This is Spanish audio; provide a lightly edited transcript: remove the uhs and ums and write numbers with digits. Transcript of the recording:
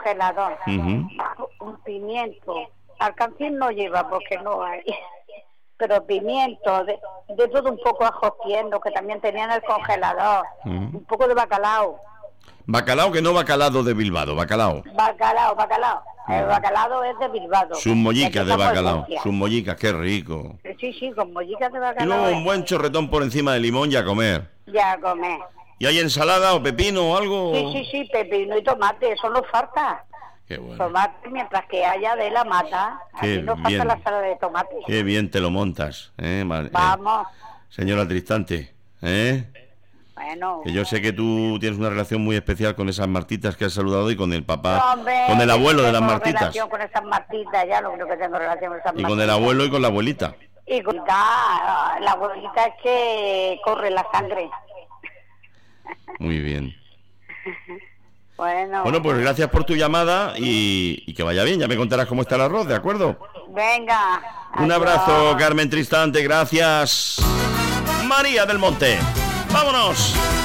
congelador. Ujú. Un pimiento. Alcancín no lleva porque no hay. Pero pimiento, de todo un poco, ajo tierno, que también tenía en el congelador. Un poco de bacalao. Bacalao, que no bacalado de Bilbao, bacalao. Bacalao. El bacalao es de Bilbao. Sus mollicas de bacalao, Murcia. sus mollicas, qué rico. Sí, con mollicas de Y bacalao. luego un buen chorretón por encima de limón y a comer. Ya a comer. ¿Y hay ensalada o pepino o algo? Sí, pepino y tomate, eso nos falta. Qué bueno. Tomate, mientras que haya de la mata. Qué Aquí nos falta bien. la ensalada de tomate. Qué bien te lo montas, Vamos. señora Tristante, Bueno. que yo sé que tú tienes una relación muy especial con esas martitas que has saludado y con el papá, No, hombre, con el abuelo de las tengo martitas. relación con esas martitas, ya no creo que tengo relación con esas Y martitas. con el abuelo y con la abuelita. Y con la abuelita es que corre la sangre. Muy bien. Bueno, Bueno, pues gracias por tu llamada y que vaya bien. Ya me contarás cómo está el arroz, ¿de acuerdo? venga. Un adiós. abrazo, Carmen Tristante, gracias. María del Monte, vámonos.